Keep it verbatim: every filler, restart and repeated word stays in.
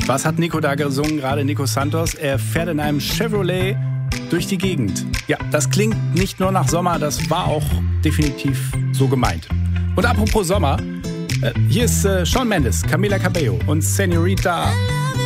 Was hat Nico da gesungen, gerade Nico Santos? Er fährt in einem Chevrolet durch die Gegend. Ja, das klingt nicht nur nach Sommer, das war auch definitiv so gemeint. Und apropos Sommer, äh, hier ist äh, Shawn Mendes, Camila Cabello und Señorita.